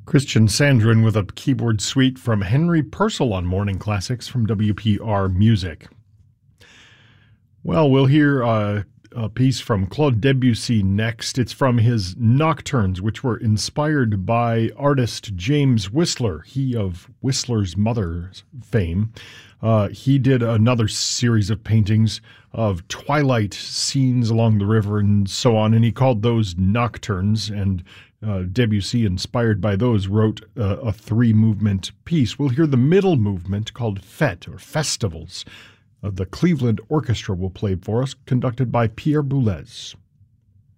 Christian Sandrin with a keyboard suite from Henry Purcell on Morning Classics from WPR Music. Well, we'll hear a piece from Claude Debussy next. It's from his Nocturnes, which were inspired by artist James Whistler, he of Whistler's Mother's fame. He did another series of paintings of twilight scenes along the river and so on, and he called those Nocturnes, and Debussy, inspired by those, wrote a three-movement piece. We'll hear the middle movement called Fête, or Festivals. The Cleveland Orchestra will play for us, conducted by Pierre Boulez.